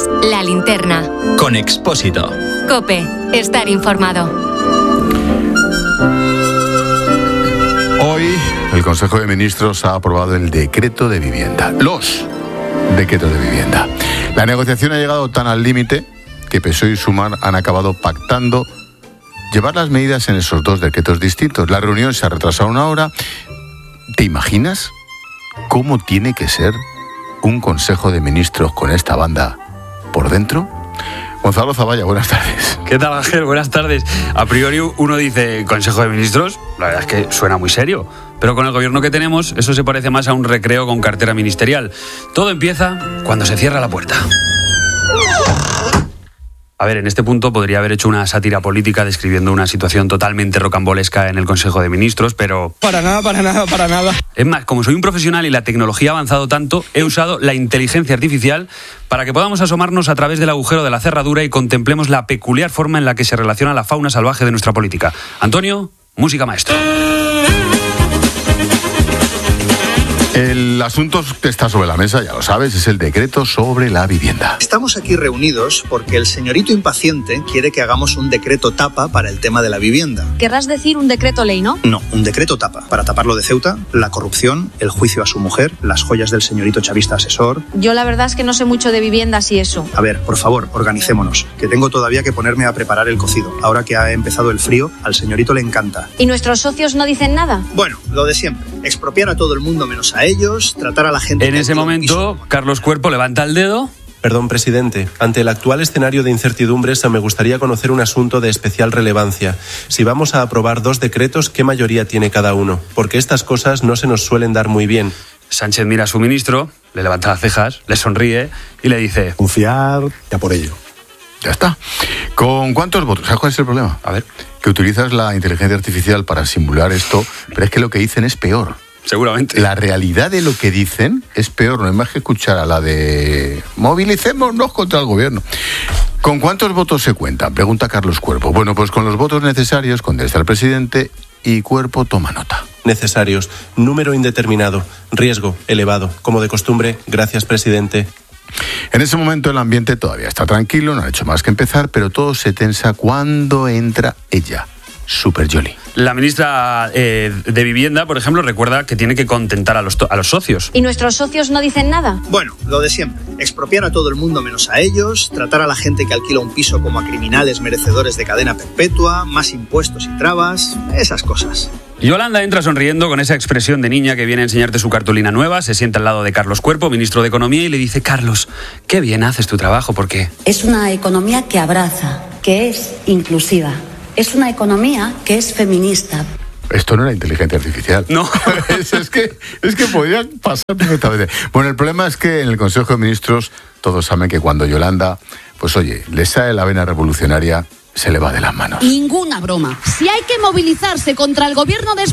La Linterna. Con Expósito. COPE. Estar informado. Hoy el Consejo de Ministros ha aprobado el decreto de vivienda. Los decretos de vivienda. La negociación ha llegado tan al límite que PSOE y Sumar han acabado pactando llevar las medidas en esos dos decretos distintos. La reunión se ha retrasado una hora. ¿Te imaginas cómo tiene que ser un Consejo de Ministros con esta banda por dentro? Gonzalo Zavalla, buenas tardes. ¿Qué tal, Ángel? Buenas tardes. A priori uno dice Consejo de Ministros, la verdad es que suena muy serio. Pero con el gobierno que tenemos, eso se parece más a un recreo con cartera ministerial. Todo empieza cuando se cierra la puerta. A ver, en este punto podría haber hecho una sátira política describiendo una situación totalmente rocambolesca en el Consejo de Ministros, pero... Para nada. Es más, como soy un profesional y la tecnología ha avanzado tanto, he usado la inteligencia artificial para que podamos asomarnos a través del agujero de la cerradura y contemplemos la peculiar forma en la que se relaciona la fauna salvaje de nuestra política. Antonio, música maestro. El asunto que está sobre la mesa, ya lo sabes, es el decreto sobre la vivienda. Estamos aquí reunidos porque el señorito impaciente quiere que hagamos un decreto tapa para el tema de la vivienda. Querrás decir un decreto ley, ¿no? No, un decreto tapa. Para tapar lo de Ceuta, la corrupción, el juicio a su mujer, las joyas del señorito chavista asesor. Yo la verdad es que no sé mucho de viviendas y eso. A ver, por favor, organicémonos, que tengo todavía que ponerme a preparar el cocido. Ahora que ha empezado el frío, al señorito le encanta. ¿Y nuestros socios no dicen nada? Bueno, lo de siempre. Expropiar a todo el mundo menos a ellos, tratar a la gente... En ese momento, Carlos Cuerpo levanta el dedo. Perdón, presidente. Ante el actual escenario de incertidumbres, me gustaría conocer un asunto de especial relevancia. Si vamos a aprobar dos decretos, ¿qué mayoría tiene cada uno? Porque estas cosas no se nos suelen dar muy bien. Sánchez mira a su ministro, le levanta las cejas, le sonríe y le dice... Confiar, ya por ello. Ya está. ¿Con cuántos votos? ¿Sabes cuál es el problema? A ver. Que utilizas la inteligencia artificial para simular esto, pero es que lo que dicen es peor. Seguramente. La realidad de lo que dicen es peor. No hay más que escuchar a la de movilicémonos contra el gobierno. ¿Con cuántos votos se cuentan? Pregunta Carlos Cuerpo. Bueno, pues con los votos necesarios, contesta el presidente y Cuerpo toma nota. Necesarios. Número indeterminado. Riesgo elevado. Como de costumbre, gracias, presidente. En ese momento el ambiente todavía está tranquilo, no ha hecho más que empezar, pero todo se tensa cuando entra ella, Super Yoli. La ministra de Vivienda, por ejemplo, recuerda que tiene que contentar a los socios. ¿Y nuestros socios no dicen nada? Bueno, lo de siempre. Expropiar a todo el mundo menos a ellos, tratar a la gente que alquila un piso como a criminales merecedores de cadena perpetua, más impuestos y trabas, esas cosas. Yolanda entra sonriendo con esa expresión de niña que viene a enseñarte su cartulina nueva, se sienta al lado de Carlos Cuerpo, ministro de Economía, y le dice: Carlos, qué bien haces tu trabajo, ¿por qué? Es una economía que abraza, que es inclusiva. Es una economía que es feminista. Esto no era inteligencia artificial. No. es que podría pasar perfectamente. Bueno, el problema es que en el Consejo de Ministros todos saben que cuando Yolanda, pues oye, le sale la vena revolucionaria, se le va de las manos. Ninguna broma. Si hay que movilizarse contra el gobierno de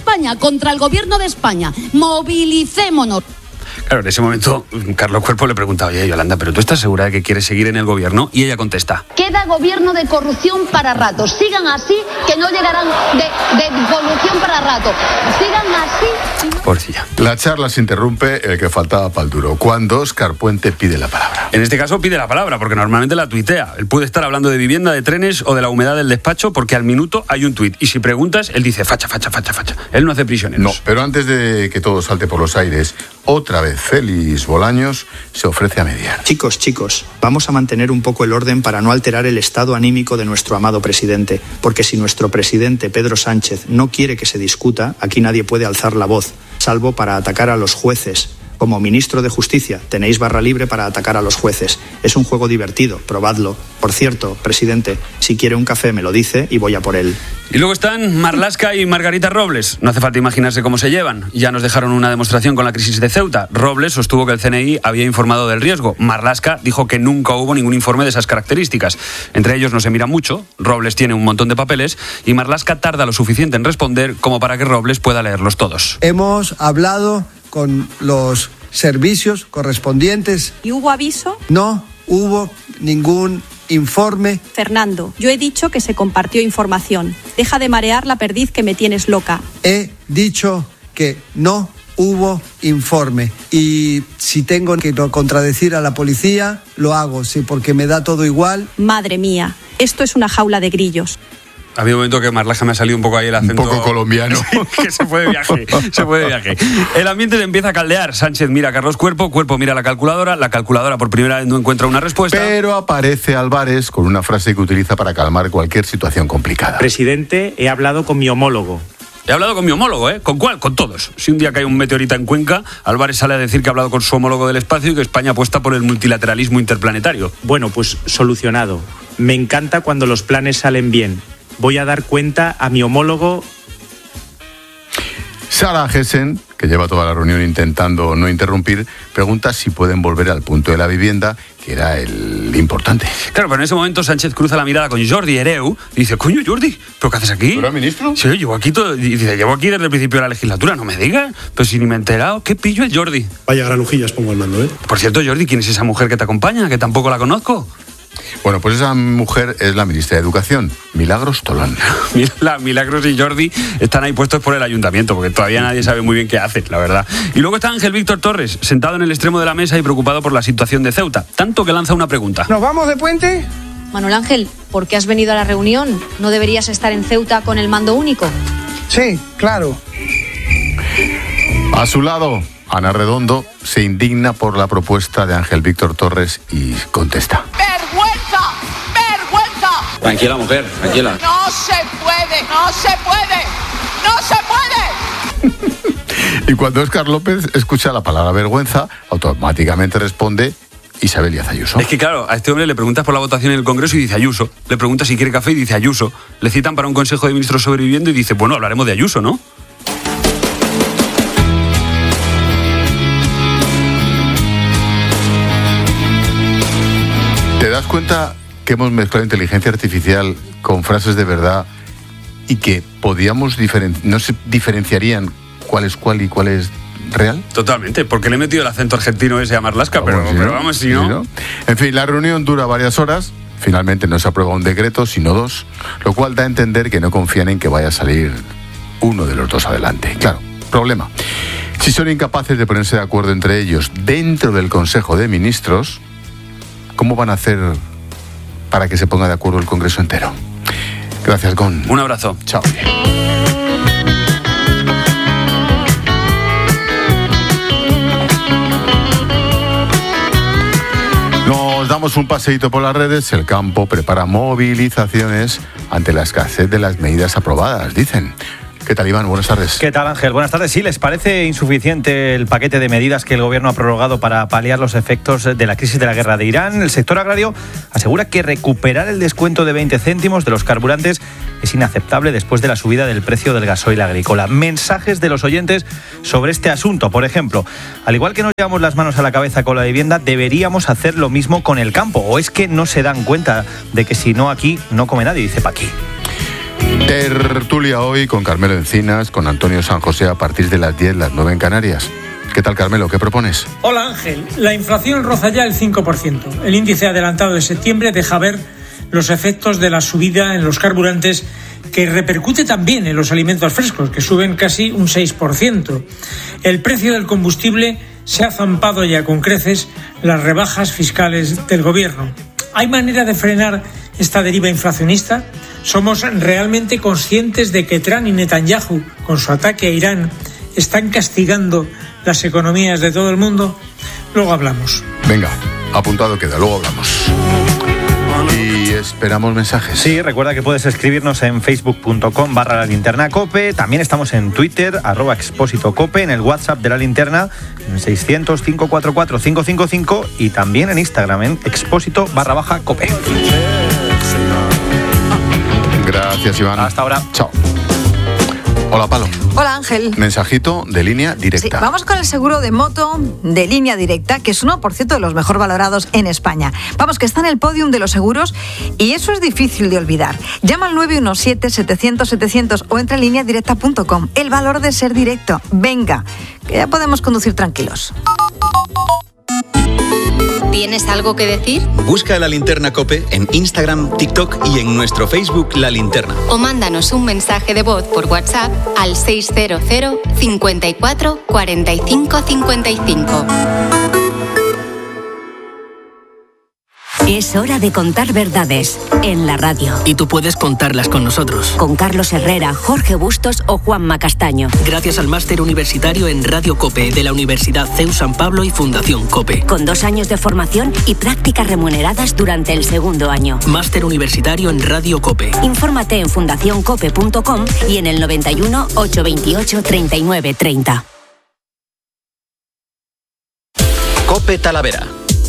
España, movilicémonos. Claro, en ese momento Carlos Cuerpo le pregunta: oye, Yolanda, ¿pero tú estás segura de que quieres seguir en el gobierno? Y ella contesta: Queda gobierno de corrupción para rato. Sigan así, que no llegarán de corrupción para rato. Sigan así. Pobrecilla. La charla se interrumpe, el que faltaba pa'l duro, cuando Óscar Puente pide la palabra. En este caso pide la palabra, porque normalmente la tuitea. Él puede estar hablando de vivienda, de trenes o de la humedad del despacho, porque al minuto hay un tuit. Y si preguntas, él dice facha. Él no hace prisioneros. No, pero antes de que todo salte por los aires, otra vez Félix Bolaños se ofrece a mediar. Chicos, vamos a mantener un poco el orden para no alterar el estado anímico de nuestro amado presidente, porque si nuestro presidente Pedro Sánchez no quiere que se discuta, aquí nadie puede alzar la voz, salvo para atacar a los jueces. Como ministro de Justicia, tenéis barra libre para atacar a los jueces. Es un juego divertido, probadlo. Por cierto, presidente, si quiere un café me lo dice y voy a por él. Y luego están Marlaska y Margarita Robles. No hace falta imaginarse cómo se llevan. Ya nos dejaron una demostración con la crisis de Ceuta. Robles sostuvo que el CNI había informado del riesgo. Marlaska dijo que nunca hubo ningún informe de esas características. Entre ellos no se mira mucho. Robles tiene un montón de papeles y Marlaska tarda lo suficiente en responder como para que Robles pueda leerlos todos. Hemos hablado con los servicios correspondientes. ¿Y hubo aviso? No hubo ningún informe. Fernando, yo he dicho que se compartió información. Deja de marear la perdiz que me tienes loca. He dicho que no hubo informe. Y si tengo que contradecir a la policía, lo hago, sí, porque me da todo igual. Madre mía, esto es una jaula de grillos. Había un momento que Marlaska me ha salido un poco ahí el acento... Un poco colombiano. Que se fue de viaje, El ambiente se empieza a caldear. Sánchez mira a Carlos Cuerpo mira a la calculadora por primera vez no encuentra una respuesta. Pero aparece Álvarez con una frase que utiliza para calmar cualquier situación complicada. Presidente, he hablado con mi homólogo. He hablado con mi homólogo, ¿eh? ¿Con cuál? Con todos. Si un día cae un meteorito en Cuenca, Álvarez sale a decir que ha hablado con su homólogo del espacio y que España apuesta por el multilateralismo interplanetario. Bueno, pues solucionado. Me encanta cuando los planes salen bien. Voy a dar cuenta a mi homólogo. Sara Gessen, que lleva toda la reunión intentando no interrumpir, pregunta si pueden volver al punto de la vivienda, que era el importante. Claro, pero en ese momento Sánchez cruza la mirada con Jordi Hereu y dice, coño, Jordi, ¿pero qué haces aquí? ¿Tú eras ministro? Sí, llevo aquí desde el principio de la legislatura, no me digas. Pero si ni me he enterado, ¿qué pillo es Jordi? Vaya granujillas pongo al mando, ¿eh? Por cierto, Jordi, ¿quién es esa mujer que te acompaña? Que tampoco la conozco. Bueno, pues esa mujer es la ministra de Educación, Milagros Tolón. Milagros y Jordi están ahí puestos por el ayuntamiento, porque todavía nadie sabe muy bien qué hace, la verdad. Y luego está Ángel Víctor Torres, sentado en el extremo de la mesa y preocupado por la situación de Ceuta, tanto que lanza una pregunta. ¿Nos vamos de puente? Manuel Ángel, ¿por qué has venido a la reunión? ¿No deberías estar en Ceuta con el mando único? Sí, claro. A su lado, Ana Redondo se indigna por la propuesta de Ángel Víctor Torres y contesta. ¡Vergüenza! ¡Vergüenza! Tranquila, mujer, tranquila. ¡No se puede! ¡No se puede! ¡No se puede! Y cuando Óscar López escucha la palabra vergüenza, automáticamente responde Isabel Díaz Ayuso. Es que claro, a este hombre le preguntas por la votación en el Congreso y dice Ayuso. Le preguntas si quiere café y dice Ayuso. Le citan para un Consejo de Ministros sobreviviendo y dice, bueno, hablaremos de Ayuso, ¿no? ¿Te das cuenta que hemos mezclado inteligencia artificial con frases de verdad y que podíamos no se diferenciarían cuál es cuál y cuál es real? Totalmente, porque le he metido el acento argentino ese a Marlaska, pero vamos, si no... En fin, la reunión dura varias horas. Finalmente no se aprueba un decreto, sino dos, lo cual da a entender que no confían en que vaya a salir uno de los dos adelante. Claro, problema. Si son incapaces de ponerse de acuerdo entre ellos dentro del Consejo de Ministros, ¿cómo van a hacer para que se ponga de acuerdo el Congreso entero? Gracias, Gon. Un abrazo. Chao. Nos damos un paseíto por las redes. El campo prepara movilizaciones ante la escasez de las medidas aprobadas, dicen. ¿Qué tal, Iván? Buenas tardes. ¿Qué tal, Ángel? Buenas tardes. Sí, ¿les parece insuficiente el paquete de medidas que el Gobierno ha prorrogado para paliar los efectos de la crisis de la guerra de Irán? El sector agrario asegura que recuperar el descuento de 20 céntimos de los carburantes es inaceptable después de la subida del precio del gasoil agrícola. Mensajes de los oyentes sobre este asunto. Por ejemplo, al igual que nos llevamos las manos a la cabeza con la vivienda, deberíamos hacer lo mismo con el campo. ¿O es que no se dan cuenta de que si no aquí, no come nadie? Dice Paqui. Tertulia hoy con Carmelo Encinas, con Antonio San José a partir de las 10, las 9 en Canarias. ¿Qué tal, Carmelo? ¿Qué propones? Hola, Ángel. La inflación roza ya el 5%. El índice adelantado de septiembre deja ver los efectos de la subida en los carburantes, que repercute también en los alimentos frescos, que suben casi un 6%. El precio del combustible se ha zampado ya con creces las rebajas fiscales del Gobierno. ¿Hay manera de frenar esta deriva inflacionista? ¿Somos realmente conscientes de que Trump y Netanyahu, con su ataque a Irán, están castigando las economías de todo el mundo? Luego hablamos. Venga, apuntado queda, luego hablamos. Y esperamos mensajes. Sí, recuerda que puedes escribirnos en facebook.com/La Linterna Cope. También estamos en Twitter, @expósitocope, en el WhatsApp de La Linterna, en 600-544-555, y también en Instagram, en expósito_cope. Gracias, Iván. Hasta ahora. Chao. Hola, Palo. Hola, Ángel. Mensajito de Línea Directa. Sí, vamos con el seguro de moto de Línea Directa, que es uno, por cierto, de los mejor valorados en España. Vamos, que está en el podium de los seguros y eso es difícil de olvidar. Llama al 917-700-700 o entra en lineadirecta.com. El valor de ser directo. Venga, que ya podemos conducir tranquilos. ¿Tienes algo que decir? Busca La Linterna COPE en Instagram, TikTok y en nuestro Facebook La Linterna. O mándanos un mensaje de voz por WhatsApp al 600 54 45 55. Es hora de contar verdades en la radio. Y tú puedes contarlas con nosotros. Con Carlos Herrera, Jorge Bustos o Juanma Castaño. Gracias al máster universitario en Radio COPE de la Universidad CEU San Pablo y Fundación COPE. Con 2 años de formación y prácticas remuneradas durante el segundo año. Máster universitario en Radio COPE. Infórmate en fundacioncope.com y en el 91 828 39 30. COPE Talavera.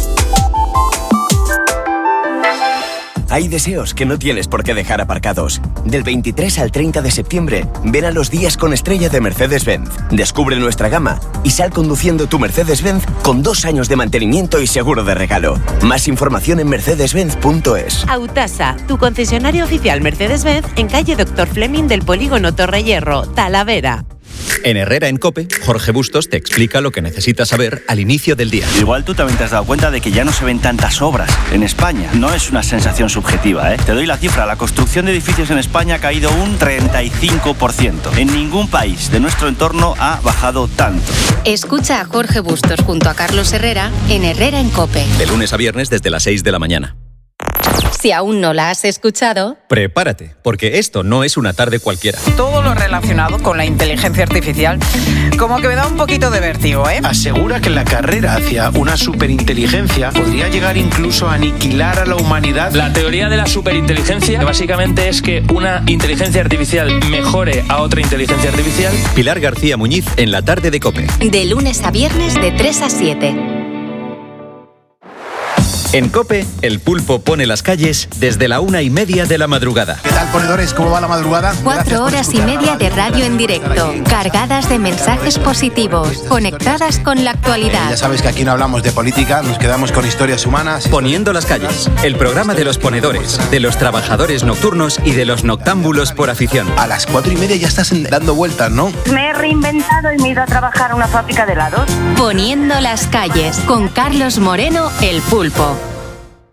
Hay deseos que no tienes por qué dejar aparcados. Del 23 al 30 de septiembre, ven a los días con estrella de Mercedes-Benz. Descubre nuestra gama y sal conduciendo tu Mercedes-Benz con 2 años de mantenimiento y seguro de regalo. Más información en mercedes-benz.es. Autasa, tu concesionario oficial Mercedes-Benz en calle Dr. Fleming del Polígono Torrehierro, Talavera. En Herrera en COPE, Jorge Bustos te explica lo que necesitas saber al inicio del día. Igual tú también te has dado cuenta de que ya no se ven tantas obras en España. No es una sensación subjetiva, ¿eh? Te doy la cifra. La construcción de edificios en España ha caído un 35%. En ningún país de nuestro entorno ha bajado tanto. Escucha a Jorge Bustos junto a Carlos Herrera en Herrera en COPE. De lunes a viernes desde las 6 de la mañana. Si aún no la has escuchado, prepárate, porque esto no es una tarde cualquiera. Todo lo relacionado con la inteligencia artificial como que me da un poquito de vértigo, ¿eh? Asegura que la carrera hacia una superinteligencia podría llegar incluso a aniquilar a la humanidad. La teoría de la superinteligencia básicamente es que una inteligencia artificial mejore a otra inteligencia artificial. Pilar García Muñiz en la tarde de COPE. De lunes a viernes de 3 a 7. En COPE, el pulpo pone las calles desde la 1:30 de la madrugada. ¿Qué tal, ponedores? ¿Cómo va la madrugada? 4 horas y media de radio en directo, cargadas de mensajes positivos, conectadas con la actualidad. Ya sabes que aquí no hablamos de política, nos quedamos con historias humanas. Poniendo las calles, el programa de los ponedores, de los trabajadores nocturnos y de los noctámbulos por afición. A las 4:30 ya estás dando vueltas, ¿no? Me he reinventado y me he ido a trabajar a una fábrica de helados. Poniendo las calles, con Carlos Moreno, el pulpo.